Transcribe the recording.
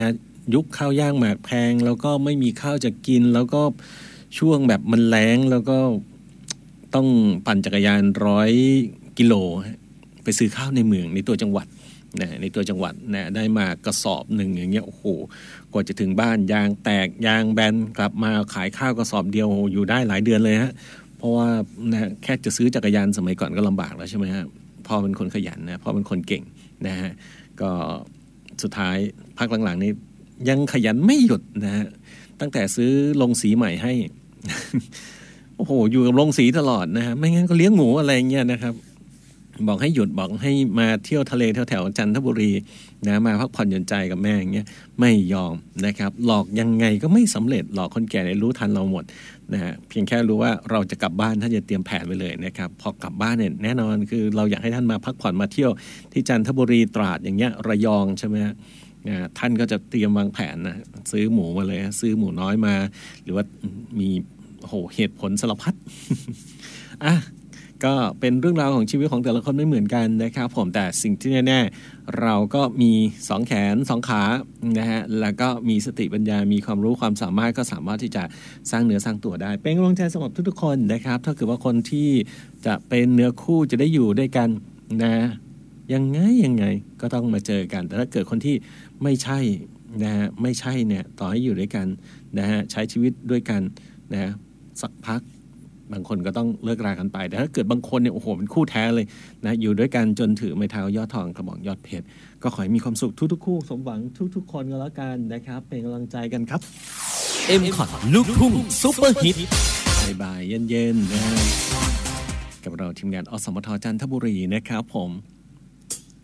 ยุคข้าวย่างหมากแพงแล้วก็ไม่มีข้าวจะกินแล้วก็ช่วงแบบมันแล้งแล้วก็ต้องปั่นจักรยาน100 กิโลไปซื้อข้าวในเมืองในตัวจังหวัดนะในตัวจังหวัดนะได้มากระสอบหนึ่งอย่างเงี้ยโอ้โหกว่าจะถึงบ้านยางแตกยางแบนกลับมาขายข้าวกระสอบเดียวอยู่ได้หลายเดือนเลยฮะเพราะว่านะแค่จะซื้อจักรยานสมัยก่อนก็ลำบากแล้วใช่ไหมฮะพ่อเป็นคนขยันนะพ่อเป็นคนเก่งนะฮะก็สุดท้ายพักหลังๆนี้ยังขยันไม่หยุดนะฮะตั้งแต่ซื้อลงสีใหม่ให้ โอ้โหอยู่กับลงสีตลอดนะฮะไม่งั้นก็เลี้ยงหมูอะไรเงี้ยนะครับบอกให้หยุดบอกให้มาเที่ยวทะเลแถวๆจันทบุรีนะมาพักผ่อนหย่อนใจกับแม่อย่างเงี้ยไม่ยอมนะครับหลอกยังไงก็ไม่สำเร็จหลอกคนแก่เนี่ยรู้ทันเราหมดนะฮะเพียงแค่รู้ว่าเราจะกลับบ้านท่านจะเตรียมแผนไว้เลยนะครับพอกลับบ้านเนี่ยแน่นอนคือเราอยากให้ท่านมาพักผ่อนมาเที่ยวที่จันทบุรีตราดอย่างเงี้ยระยองใช่ไหมฮะท่านก็จะเตรียมวางแผนนะซื้อหมูมาเลยซื้อหมูน้อยมาหรือว่ามีโหเหตุผลสารพัด อ่ะก็เป็นเรื่องราวของชีวิตของแต่ละคนไม่เหมือนกันนะครับผมแต่สิ่งที่แน่ๆเราก็มี2 แขน 2 ขานะฮะแล้วก็มีสติปัญญามีความรู้ความสามารถก็สามารถที่จะสร้างเนื้อสร้างตัวได้เป็นกำลังใจสำหรับทุกๆคนนะครับถ้าเกิดว่าคนที่จะเป็นเนื้อคู่จะได้อยู่ด้วยกันนะยังไงก็ต้องมาเจอกันแต่ถ้าเกิดคนที่ไม่ใช่นะฮะไม่ใช่เนี่ยต่อให้อยู่ด้วยกันนะฮะใช้ชีวิตด้วยกันนะสักพักบางคนก็ต้องเลิกรากันไปแต่ถ้าเกิดบางคนเนี่ยโอ้โหเป็นคู่แท้เลยนะอยู่ด้วยกันจนถือไม้เท้ายอดทองกระบอกยอดเพชรก็ขอให้มีความสุขทุกๆคู่สมหวังทุกๆคนก็แล้วกันนะครับเป็นกำลังใจกันครับ M-Cot ลูกทุ่งซุปเปอร์ฮิตบ่ายๆเย็นๆนะกับเราทีมงานอสมทจันทบุรีนะครับผม